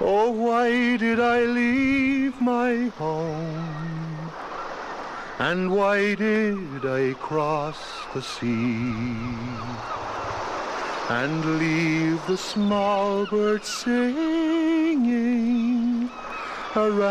Oh, why did I leave my home? And why did I cross the sea? And leave the small birds singing around